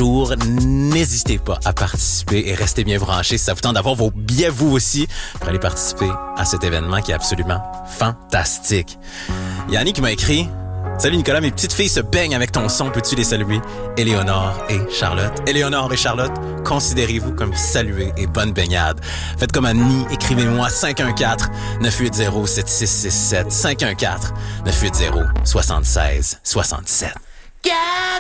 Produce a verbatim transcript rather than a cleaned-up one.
jour. N'hésitez pas à participer et restez bien branchés si ça vous tente d'avoir vos billets vous aussi pour aller participer à cet événement qui est absolument fantastique. Yannick m'a écrit: salut Nicolas, mes petites filles se baignent avec ton son, peux-tu les saluer? Éléonore et Charlotte. Éléonore et Charlotte, considérez-vous comme saluées et bonne baignade. Faites comme Annie, écrivez-moi cinq un quatre, neuf huit zéro, sept six six sept, cinq un quatre, neuf huit zéro, sept six sept sept.